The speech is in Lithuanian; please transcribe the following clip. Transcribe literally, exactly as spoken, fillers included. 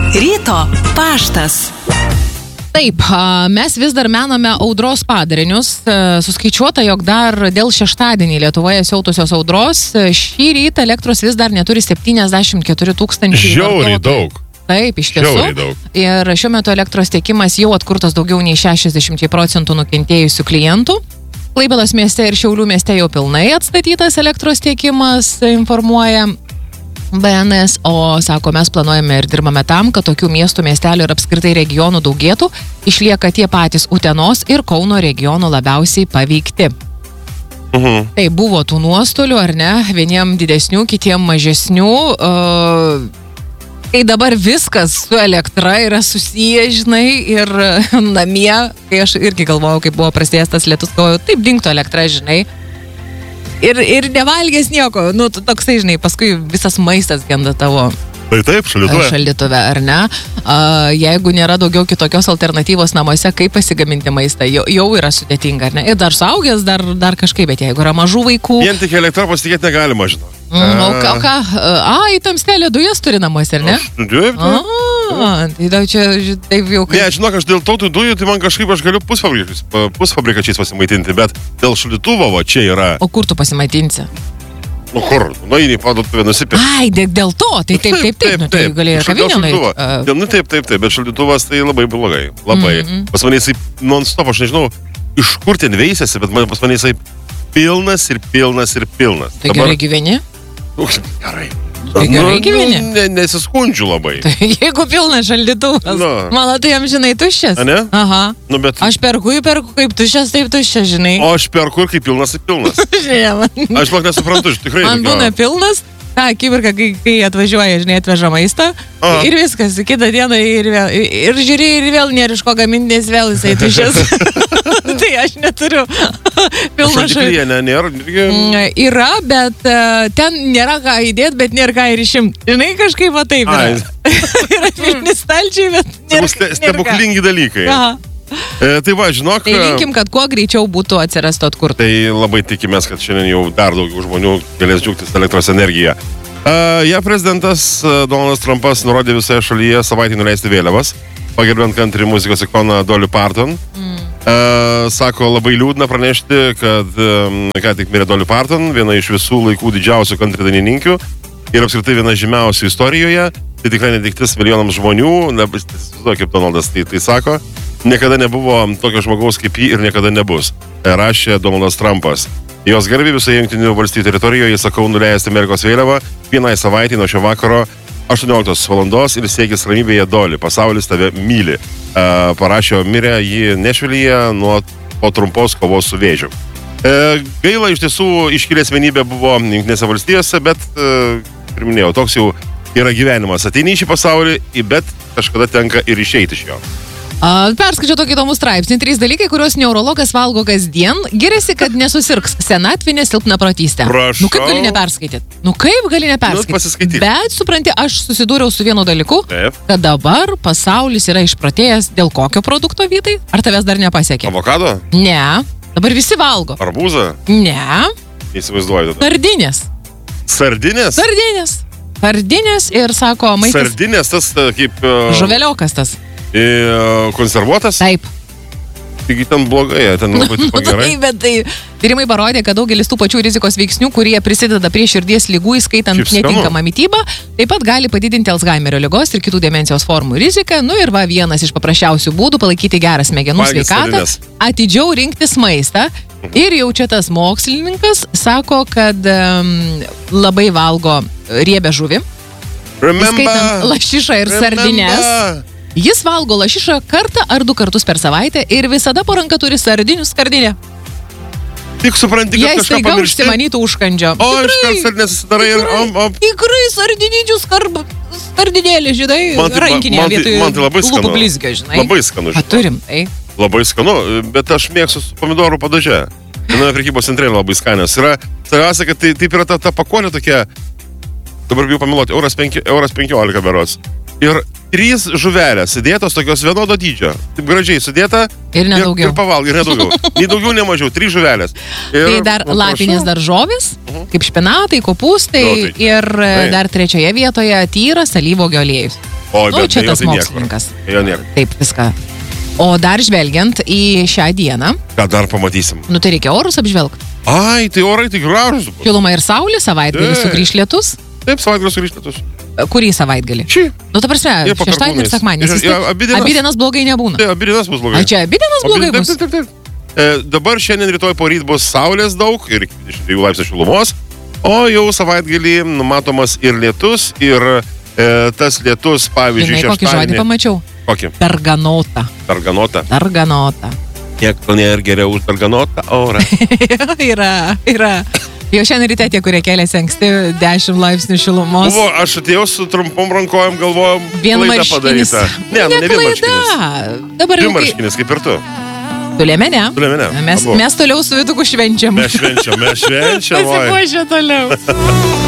Ryto paštas. Taip, mes vis dar mename audros padarinius. Suskaičiuota, jog dar dėl šeštadienį Lietuvoje siautusios audros šį rytą elektros vis dar neturi septyniasdešimt keturi tūkstančiai Žiauriai daug. Taip, iš tiesų. Ir šiuo metu elektros tiekimas jau atkurtas daugiau nei šešiasdešimt procentų nukentėjusių klientų. Klaipėdos mieste ir Šiaulių mieste jau pilnai atstatytas elektros tiekimas, informuoja B N S, o sako, mes planuojame ir dirbame tam, kad tokių miestų, miestelių ir apskritai regionų daugėtų, išlieka tie patys Utenos ir Kauno regionų labiausiai paveikti. Mhm. Tai buvo tų nuostolių, ar ne? Vieniem didesnių, kitiem mažesnių. Uh, kai dabar viskas su elektra yra susiję, žinai, ir namie, kai aš irgi galvojau, kaip buvo prasidėjęs tas lietus, galvojau, taip dingtų elektra, žinai. Ir, ir nevalgęs nieko, nu, toksai, žinai, paskui visas maistas genda tavo Tai taip, šaldytuve. šaldytuve, ar ne? A, jeigu nėra daugiau kitokios alternatyvos namuose, kaip pasigaminti maistą, jau, jau yra sudėtinga, ar ne? Ir dar suaugęs, dar, dar kažkaip, bet jeigu yra mažų vaikų... Vien tik elektrą pasitikėti negalima, žinau. Mm, o ką, ką? A, į tamstelę dujas turi namuose, ar ne? Aš, taip, taip. A, tai da, čia taip jau... Ne, žinok, aš dėl to tų dujų, tai man kažkaip aš galiu pusfabrikačiais pasimaitinti, bet dėl šaldytuvo va čia yra... O kur tu pasimaitinsi? Nu kur, nueini į parduotuvę, nusipirksi. Ai, dėl, dėl to, tai taip, taip, taip, nu, tai galėjai ir kavinę nueiti. Uh... Nu taip, taip, taip, bet šaldytuvas tai labai blogai, labai. Mm-hmm. Pas mane jisai non-stop, aš nežinau, iš kur ten veisėsi, bet pas mane jisai pilnas ir pilnas ir pilnas. Tai Dabar... gerai gyveni? Gerai. Tai gerai nu, gyveni? Nu, ne, nesiskundžiu labai. Tai jeigu pilnas šaldytuvas, nu. mano tai jam, žinai, tuščias. A ne? Aha. Nu, bet... Aš perku, perku kaip tuščias, taip tuščias, žinai. O aš perku ir kaip pilnas, tai pilnas. Žinai, man... Aš mak nesuprantu, aš tikrai... Man būna pilnas, tą akimirką, kai, kai atvažiuoja, žinai, atveža maistą. Aha. Ir viskas, kitą dieną ir vėl. Ir žiūrė, ir vėl nėra iš ko gaminti, nes vėl jisai tuščias. Tai aš neturiu pilno šaldyklėje, ne, nėra. Yra, bet uh, ten nėra ką įdėti, bet nėra ką ir išimti. Žinai, kažkaip va taip yra. Yra pilni stalčiai, bet nėra, ste, stebuklingi dalykai. Aha. E, tai va, žinok... Tai linkim, kad kuo greičiau būtų atsirastų atkurti. Tai labai tikimės, kad šiandien jau dar daugiau žmonių galės džiaugtis elektros energiją. Uh, ja, prezidentas Donaldas Trumpas nurodė visoje šalyje savaitį nuleisti vėliavas, pagerbent country muzikos ikoną Dolly Parton. Mm. Uh, sako, labai liūdna pranešti, kad um, ką tik mirė Dolly Parton, viena iš visų laikų didžiausių country dainininkių ir apskritai viena žymiausių istorijoje. Tai tikrai netiktis milijonams žmonių, ne, kaip Donaldas tai, tai sako, niekada nebuvo tokio žmogaus kaip jį ir niekada nebus, rašė Donaldas Trumpas. Jos garbė visoje Jungtinių valstijų teritorijoje, sakau, nuleisti Amerikos vėliavą vienai savaitį nuo šio vakaro aštuonioliktos valandos ir siekis ramybėje Dolly, pasaulis tave myli. Uh, parašė, mirė jį Nešvilyje nuo po trumpos kovos su vėžiu. Uh, gaila, iš tiesų, iškilė asmenybė buvo Jungtinėse valstijose, bet, uh, kaip minėjau, toks jau yra gyvenimas. Ateini į šį pasaulį, bet kažkada tenka ir išeiti iš jo. Uh, perskaičiau tokį įdomų straipsnį. Trys dalykai, kuriuos neurologas valgo kasdien. Giriasi, kad nesusirgs senatvinė silpnaprotystė. Prašau. Nu kaip gali neperskaityti? Nu kaip gali neperskaityti? Nu, bet, supranti, aš susidūriau su vienu dalyku, Taip. kad dabar pasaulis yra išprotėjęs dėl kokio produkto, Vytai? Ar tavęs dar nepasiekė? Avokado? Ne. Dabar visi valgo. Arbūzą? Ne. Įsivaizduoju tada. Sardinės. Sardinės? Sardinės. Sardinės ir sako, maistas. Sardinės tas kaip... Uh... Žuveliokas tas. I, uh, konservuotas? Taip. Taigi ten blogai, ten labai tipo gerai. Taip, bet tai tyrimai parodė, kad daugelis tų pačių rizikos veiksnių, kurie prisideda prie širdies ligų, įskaitant netinkamą mitybą, taip pat gali padidinti Alzheimerio ligos ir kitų demencijos formų riziką. Nu ir va, vienas iš paprasčiausių būdų palaikyti gerą smegenų sveikatą, atidžiau rinktis maistą. Ir jau čia tas mokslininkas sako, kad um, labai valgo riebę žuvį, įskaitant lašišą ir sardines. Jis valgo lašišą kartą ar du kartus per savaitę ir visada po ranka turi sardinių skardinę. Tik supranti, kad Jei kažką staiga pamiršti. užsimanytų užkandžio. O, iš karto sardinės susidarai ir... Om, om. Tikrai sardiničių skarb... Sardinėlį, žinai, man tai, rankinėje man, vietoj man tai labai skanu. lūpų blizgio, žinai. Labai skanu, žinai. Turim, tai. Labai skanu, bet aš mėgstu su pomidorų padaže. Vienoje prekybos centre labai skanios. Yra, svarbiausia, kad tai, taip yra ta, ta pakuolė tokia, dabar bijau pamiluoti, euras penkiolika berods. Ir trys žuvelės sudėtos tokios vienodo dydžio. Taip gražiai sudėta. Ir nedaugiau. Ir, ir pavalg, ir nedaugiau. Nei daugiau, nei mažiau. Trys žuvelės. Ir, tai dar lapinės daržovės, kaip špinatai, kopūstai no, tai, ir tai. dar trečioje vietoje tyras alyvuogių aliejus. O, Nu, bet čia be jo tas tai niekur. mokslininkas. Be jo nėra. Taip, viską. O dar žvelgiant į šią dieną, Ką dar pamatysim? nu tai reikia orus apžvelgti. Ai, tai orai tai gražus. Šiluma ir saulė, savaitgalį Taip. sugrįš lietus. Taip, savaitgalis sugrįžtatus. Kurį savaitgalį? Šį. Nu, ta prasme, Jie šeštadienį ir pakartonis. sekmadienis. Ir- Vis tiek ja, abi dienas. Abi dienas blogai nebūna. Tai abi dienas bus blogai. A čia abi dienas blogai Abi- bus? Taip, taip, taip. E, dabar šiandien rytoj poryt bus saulės daug ir iki dvidešimt dviejų laipsnių šilumos, o jau savaitgalį numatomas ir lietus, ir e, tas lietus, pavyzdžiui, Žinai, kokį žodį pamačiau? Kokį? Darganota. Darganota. Darganota. Nieko nėra geriau už darganotą orą. yra, yra. Jau šiandien ryte tie, kurie kėlėsi anksti, dešimt laipsnių šilumos. Buvo, aš atėjau su trumpom rankojom, galvojom, klaida Vienmarškinis. padaryta. Ne, nu, ne vienmarškinis. klaida. Dabar jau kai... Vienmarškinis, kaip ir tu. Tu lėmė, ne? Tu lėmė, ne. Mes, Abu. mes toliau su Viduku švenčiam. Mes švenčiam, mes švenčiam. oi. Pasipuošę toliau.